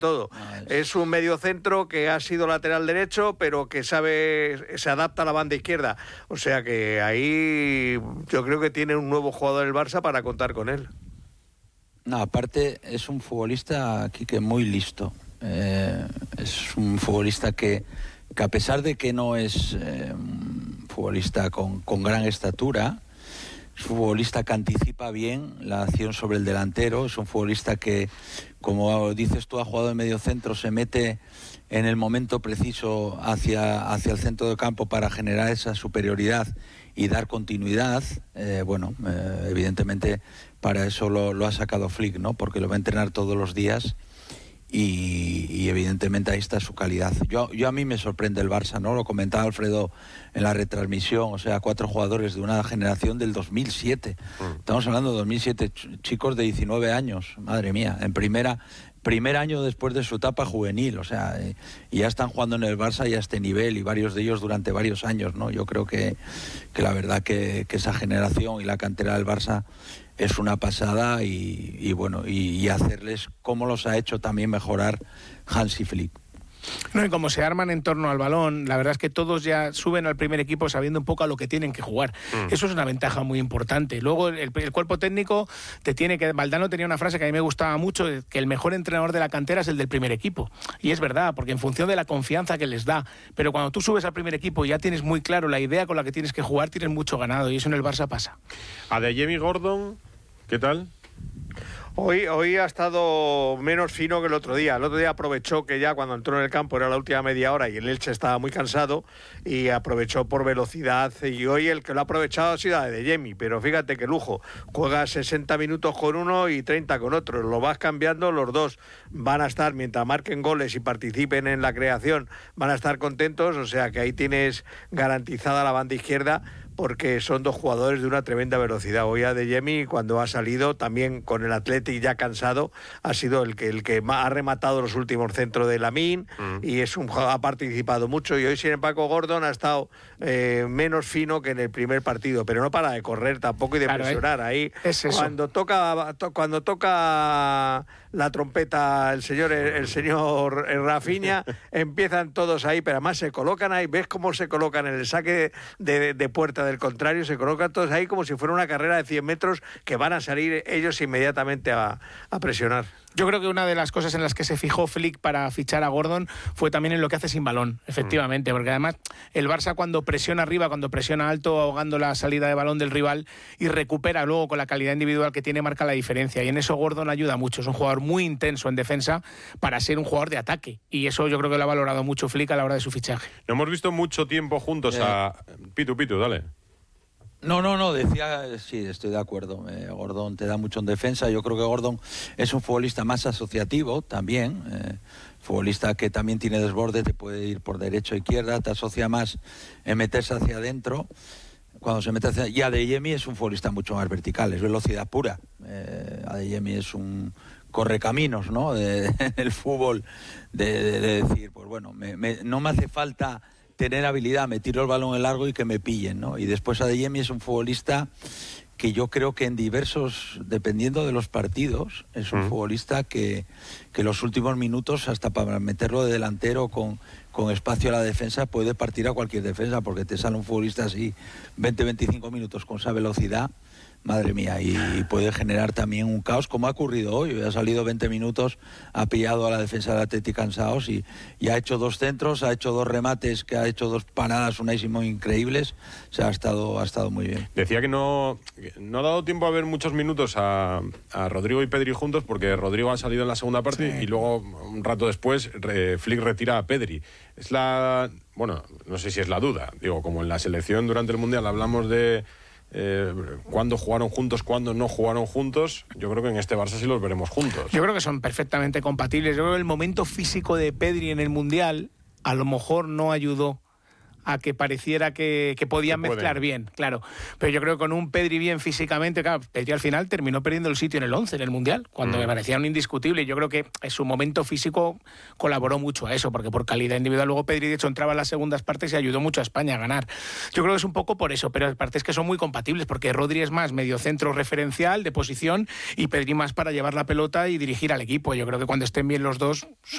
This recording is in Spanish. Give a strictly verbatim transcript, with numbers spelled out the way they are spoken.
todo. Ah, es... es un mediocentro que ha sido lateral derecho, pero que sabe, se adapta a la banda izquierda. O sea que ahí yo creo que tiene un nuevo jugador el Barça para contar con él. No, aparte es un futbolista aquí que muy listo. Eh, es un futbolista que, que a pesar de que no es eh, un futbolista con, con gran estatura, es un futbolista que anticipa bien la acción sobre el delantero, es un futbolista que, como dices tú, ha jugado en medio centro, se mete en el momento preciso hacia, hacia el centro del campo para generar esa superioridad y dar continuidad. Eh, bueno, eh, evidentemente para eso lo, lo ha sacado Flick, ¿no? Porque lo va a entrenar todos los días. Y, y evidentemente ahí está su calidad. Yo, yo a mí me sorprende el Barça, ¿no? Lo comentaba Alfredo en la retransmisión, o sea, cuatro jugadores de una generación del dos mil siete. Mm. Estamos hablando de dos mil siete, ch- chicos de diecinueve años, madre mía, en primera, primer año después de su etapa juvenil, o sea, eh, y ya están jugando en el Barça y a este nivel, y varios de ellos durante varios años, ¿no? Yo creo que, que la verdad que, que esa generación y la cantera del Barça es una pasada y, y bueno, y, y hacerles como los ha hecho también mejorar Hansi Flick. No, y como se arman en torno al balón, la verdad es que todos ya suben al primer equipo sabiendo un poco a lo que tienen que jugar. Mm. Eso es una ventaja muy importante. Luego el, el cuerpo técnico te tiene que... Valdano tenía una frase que a mí me gustaba mucho, que el mejor entrenador de la cantera es el del primer equipo. Y es verdad, porque en función de la confianza que les da. Pero cuando tú subes al primer equipo y ya tienes muy claro la idea con la que tienes que jugar, tienes mucho ganado, y eso en el Barça pasa. Adeyemi, Gordon, ¿qué tal? Hoy, hoy ha estado menos fino que el otro día. El otro día aprovechó que ya cuando entró en el campo era la última media hora y el Elche estaba muy cansado y aprovechó por velocidad. Y hoy el que lo ha aprovechado ha sido Adeyemi, pero fíjate qué lujo. Juega sesenta minutos con uno y treinta con otro. Lo vas cambiando, los dos van a estar, mientras marquen goles y participen en la creación, van a estar contentos. O sea que ahí tienes garantizada la banda izquierda, porque son dos jugadores de una tremenda velocidad. Hoy Adeyemi, cuando ha salido, también con el Athletic ya cansado, ha sido el que el que ha rematado los últimos centros de Lamine, mm. y es un ha participado mucho. Y hoy, sin embargo, Gordon ha estado eh, menos fino que en el primer partido, pero no para de correr tampoco y de claro, presionar. Eh, Ahí es cuando toca to, cuando toca la trompeta el señor el, el señor Rafinha, empiezan todos ahí, pero además se colocan ahí. ¿Ves cómo se colocan en el saque de, de, de puerta del contrario? Se colocan todos ahí como si fuera una carrera de cien metros que van a salir ellos inmediatamente a, a presionar. Yo creo que una de las cosas en las que se fijó Flick para fichar a Gordon fue también en lo que hace sin balón, efectivamente, porque además el Barça cuando presiona arriba, cuando presiona alto, ahogando la salida de balón del rival y recupera luego con la calidad individual que tiene, marca la diferencia, y en eso Gordon ayuda mucho. Es un jugador muy intenso en defensa para ser un jugador de ataque, y eso yo creo que lo ha valorado mucho Flick a la hora de su fichaje. No hemos visto mucho tiempo juntos eh. a... Pitu, Pitu, dale. No, no, no, decía, sí, estoy de acuerdo. Eh, Gordon te da mucho en defensa. Yo creo que Gordon es un futbolista más asociativo también. Eh, futbolista que también tiene desborde, te puede ir por derecha o izquierda, te asocia más en meterse hacia adentro. Cuando se mete hacia... Y Adeyemi es un futbolista mucho más vertical, es velocidad pura. Eh, Adeyemi es un correcaminos, ¿no? De, de, el fútbol, de, de, de decir, pues bueno, me, me, no me hace falta tener habilidad, me tiro el balón en largo y que me pillen, ¿no? Y después Adeyemi es un futbolista que yo creo que en diversos, dependiendo de los partidos, es un mm. futbolista que, que los últimos minutos, hasta para meterlo de delantero con, con espacio a la defensa, puede partir a cualquier defensa, porque te sale un futbolista así veinte a veinticinco minutos con esa velocidad, madre mía, y, y puede generar también un caos, como ha ocurrido hoy. Ha salido veinte minutos, ha pillado a la defensa del Athletic cansados y, y ha hecho dos centros, ha hecho dos remates, que ha hecho dos paradas unísimos increíbles. O sea, ha estado, ha estado muy bien. Decía que no, no ha dado tiempo a ver muchos minutos a, a Rodrigo y Pedri juntos, porque Rodrigo ha salido en la segunda parte, sí, y luego un rato después re, Flick retira a Pedri. Es la... Bueno, no sé si es la duda. Digo, como en la selección durante el Mundial hablamos de... Eh, cuándo jugaron juntos, cuándo no jugaron juntos, yo creo que en este Barça sí los veremos juntos. Yo creo que son perfectamente compatibles. Yo creo que el momento físico de Pedri en el Mundial a lo mejor no ayudó a que pareciera que, que podían mezclar bien, claro. Pero yo creo que con un Pedri bien físicamente, claro, Pedri al final terminó perdiendo el sitio en el once en el Mundial, cuando mm. me parecía un indiscutible. Y yo creo que en su momento físico colaboró mucho a eso, porque por calidad individual luego Pedri de hecho entraba en las segundas partes y ayudó mucho a España a ganar. Yo creo que es un poco por eso, pero aparte es que son muy compatibles, porque Rodri es más mediocentro referencial de posición y Pedri más para llevar la pelota y dirigir al equipo. Yo creo que cuando estén bien los dos